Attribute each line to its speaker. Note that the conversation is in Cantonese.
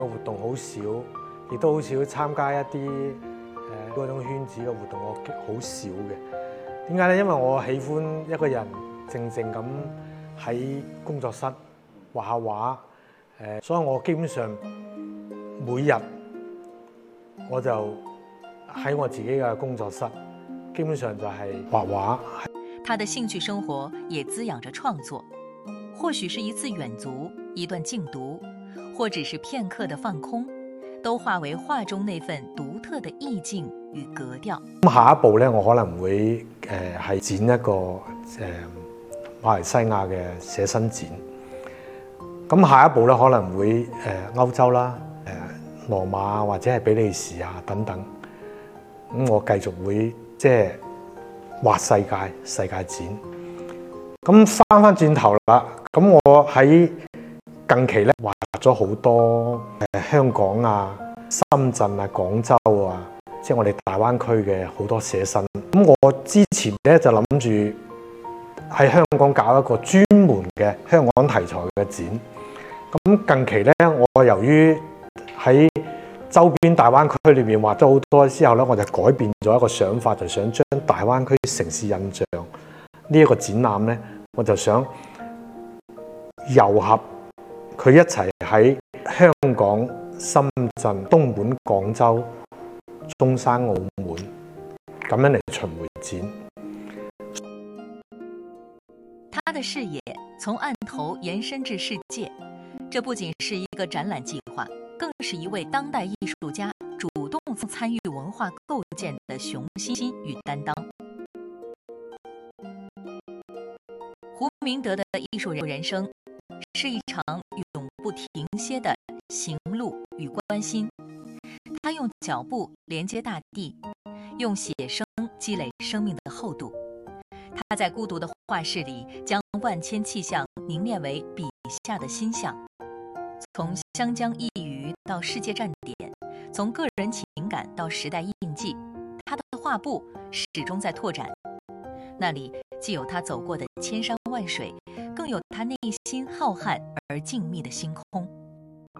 Speaker 1: 活動好少，亦都好少參加一啲嗰種圈子嘅活動，我好少嘅。點解咧？因為我喜歡一個人靜靜咁喺工作室畫下畫，所以我基本上每日我就喺我自己嘅工作室，基本上就係畫畫。
Speaker 2: 他的興趣生活也滋養着創作，或許是一次遠足，一段靜讀，或只是片刻的放空，都化為畫中那份獨特的意境與格調。
Speaker 1: 咁下一步咧，我可能會係展一個馬來西亞嘅寫生展。咁下一步咧，可能會歐洲啦、羅馬或者係比利時啊等等。咁我繼續會即係畫世界展。咁翻轉頭啦，咁我喺近期咧畫咗好多香港啊、深圳啊、廣州啊，即係我哋大灣區嘅好多寫生。咁我之前咧就諗住喺香港搞一個專門嘅香港題材嘅展。咁近期咧，我由於喺周邊大灣區裏面畫咗好多之後咧，我就改變咗一個想法，就想將大灣區城市印象呢一個展覽咧，我就想糅合佢一齊喺香港、深圳、東莞、廣州、中山、澳門咁樣嚟巡迴展。
Speaker 2: 他的視野從案頭延伸至世界，這不僅是一個展覽計劃，更是一位當代藝術家主動參與文化構建的雄心與擔當。胡明德的藝術人生是一場永不停歇的行路與關心。他用腳步連接大地，用寫生積累生命的厚度。他在孤獨的畫室裡，將萬千氣象凝練為筆下的心象。從湘江一隅到世界站點，從個人情感到時代印記，他的畫布始終在拓展。那裡既有他走過的千山萬水，更有他內心浩瀚而靜謐的星空。